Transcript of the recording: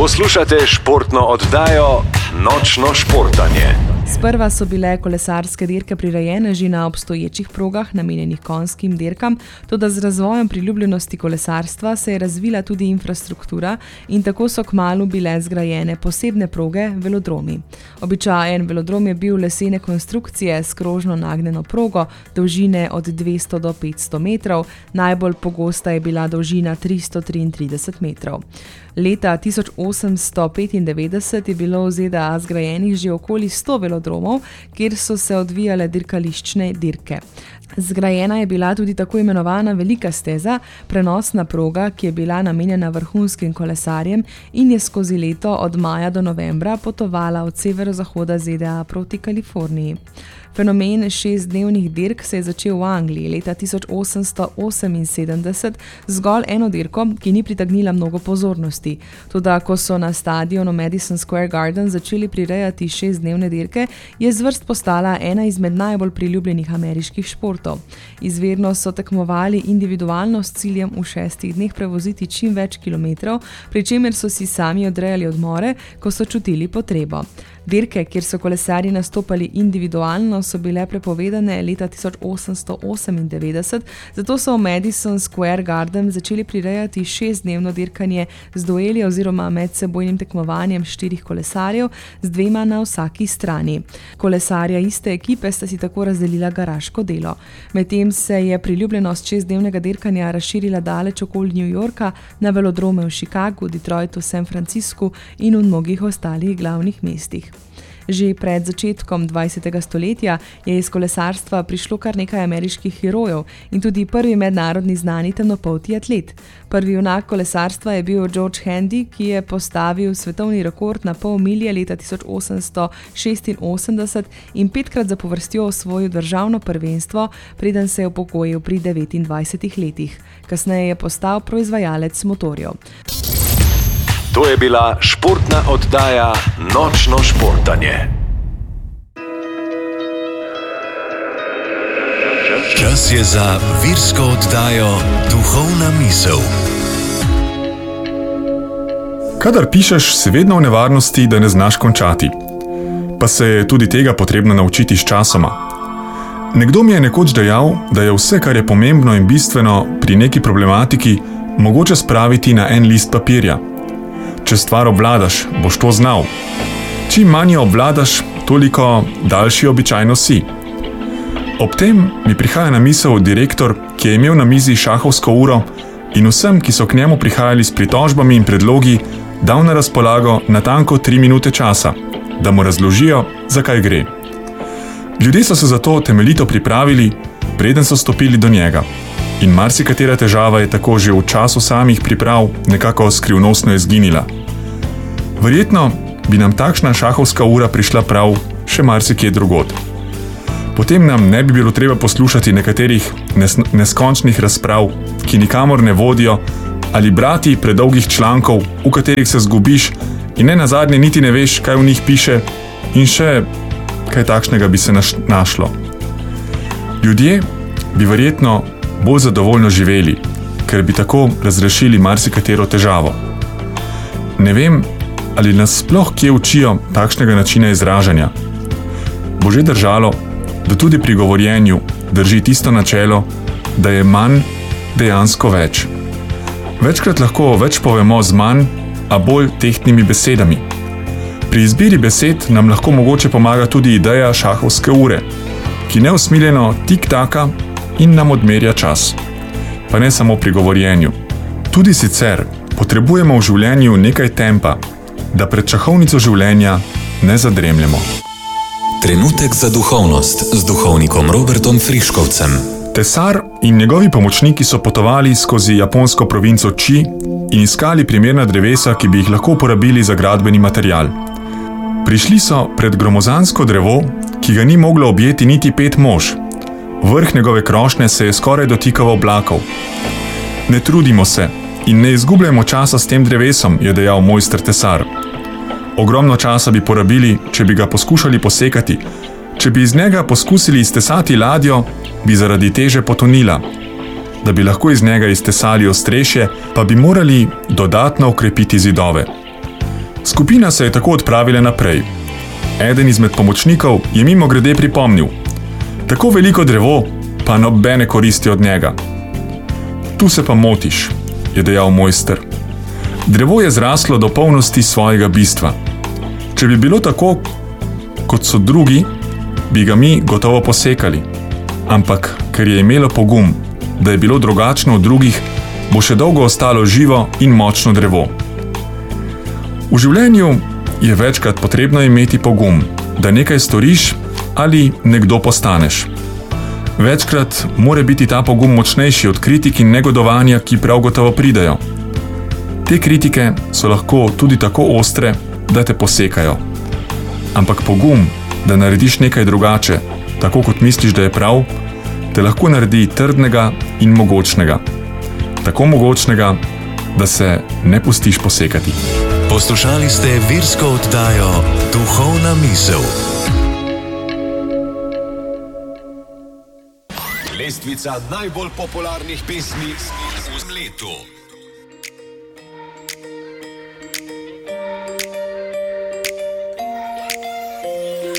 Poslušate športno oddajo Nočno športanje. Sprva so bile kolesarske dirke prirejene že na obstoječih progah, namenjenih konjskim dirkam, toda z razvojem priljubljenosti kolesarstva se je razvila tudi infrastruktura in tako so kmalu bile zgrajene posebne proge, velodromi. Običajen velodrom je bil lesene konstrukcije s krožno nagnjeno progo, dolžine od 200 do 500 metrov, najbolj pogosta je bila dolžina 333 metrov. Leta 1895 je bilo v ZDA zgrajenih že okoli 100 velodromov, kjer so se odvijale dirkališčne dirke. Zgrajena je bila tudi tako imenovana velika steza, prenosna proga, ki je bila namenjena vrhunskim kolesarjem in je skozi leto od maja do novembra potovala od severozahoda ZDA proti Kaliforniji. Fenomen 6-dnevnih dirk se je začel v Angliji leta 1878 zgolj eno dirko, ki ni pritegnila mnogo pozornosti. Toda, ko so na stadionu Madison Square Garden začeli prirejati 6-dnevne dirke, je zvrst postala ena izmed najbolj priljubljenih ameriških športov. Izvirno so tekmovali individualno s ciljem v 6 dneh prevoziti čim več kilometrov, pri čemer so si sami odrejali odmore, ko so čutili potrebo. Dirke, kjer so kolesarji nastopali individualno, so bile prepovedane leta 1898, zato so v Madison Square Garden začeli prirejati 6-dnevno dirkanje z dueli oziroma medsebojnim tekmovanjem 4 kolesarjev z 2 na vsaki strani. Kolesarja iste ekipe sta si tako razdelila garaško delo. Medtem se je priljubljenost 6-dnevnega dirkanja razširila daleč okoli New Yorka na velodrome v Chicagu, Detroitu, San Franciscu in v mnogih ostalih glavnih mestih. Že pred začetkom 20. stoletja je iz kolesarstva prišlo kar nekaj ameriških herojev in tudi prvi mednarodni znani temnopolti atlet. Prvi junak kolesarstva je bil George Handy, ki je postavil svetovni rekord na pol milje leta 1886 in 5-krat zapovrstjo osvojil državno prvenstvo, preden se je upokojil pri 29 letih. Kasneje je postal proizvajalec motorjev. To je bila športna oddaja Nočno športanje. Čas je za virsko oddajo Duhovna misel. Kadar pišeš, si vedno v nevarnosti, da ne znaš končati. Pa se je tudi tega potrebno naučiti s časoma. Nekdo mi je nekoč dejal, da je vse, kar je pomembno in bistveno pri neki problematiki, mogoče spraviti na en list papirja. Če stvar obvladaš, boš to znal. Čim manj obvladaš, toliko daljši običajno si. Ob tem mi prihaja na misel direktor, ki je imel na mizi šahovsko uro in vsem, ki so k njemu prihajali s pritožbami in predlogi, dal na razpolago natanko 3 minute časa, da mu razložijo, zakaj gre. Ljudje so se zato temeljito pripravili, preden so stopili do njega. In marsikatera težava je tako že v času samih priprav nekako skrivnostno izginila. Verjetno bi nam takšna šahovska ura prišla prav še marsikje drugod. Potem nam ne bi bilo treba poslušati nekaterih neskončnih razprav, ki nikamor ne vodijo, ali brati predolgih člankov, v katerih se zgubiš in ne nazadnje niti ne veš, kaj v njih piše in še kaj takšnega bi se našlo. Ljudje bi verjetno bolj zadovoljno živeli, ker bi tako razrešili marsikatero težavo. Ne vem, ali nas sploh kje učijo takšnega načina izražanja. Bo že držalo, da tudi pri govorjenju drži tisto načelo, da je manj dejansko več. Večkrat lahko več povemo z manj, a bolj tehtnimi besedami. Pri izbiri besed nam lahko mogoče pomaga tudi ideja šahovske ure, ki neusmiljeno tik-taka in nam odmerja čas. Pa ne samo pri govorjenju. Tudi sicer potrebujemo v življenju nekaj tempa, da pred šahovnico življenja ne zadremljemo. Trenutek za duhovnost z duhovnikom Robertom Friškovcem. Tesar in njegovi pomočniki so potovali skozi japonsko provinco Či in iskali primerna drevesa, ki bi jih lahko uporabili za gradbeni material. Prišli so pred gromozansko drevo, ki ga ni moglo objeti niti 5 mož. Vrh njegove krošnje se je skoraj dotikal oblakov. Ne trudimo se in ne izgubljamo časa s tem drevesom, je dejal mojster tesar. Ogromno časa bi porabili, če bi ga poskušali posekati. Če bi iz njega poskusili iztesati ladjo, bi zaradi teže potonila. Da bi lahko iz njega iztesali ostrešje, pa bi morali dodatno okrepiti zidove. Skupina se je tako odpravila naprej. Eden izmed pomočnikov je mimogrede pripomnil: tako veliko drevo, pa nobene koristi od njega. Tu se pa motiš, je dejal mojster. Drevo je zraslo do polnosti svojega bistva. Če bi bilo tako, kot so drugi, bi ga mi gotovo posekali. Ampak, ker je imelo pogum, da je bilo drugačno od drugih, bo še dolgo ostalo živo in močno drevo. V življenju je večkrat potrebno imeti pogum, da nekaj storiš ali nekdo postaneš. Večkrat mora biti ta pogum močnejši od kritik in negodovanja, ki prav gotovo pridejo. Te kritike so lahko tudi tako ostre, da te posekajo. Ampak pogum, da narediš nekaj drugače, tako kot misliš, da je prav, te lahko naredi trdnega in mogočnega. Tako mogočnega, da se ne pustiš posekati. Poslušali ste virsko oddajo Duhovna misel. Lestvica najbolj popularnih pesmi v letu.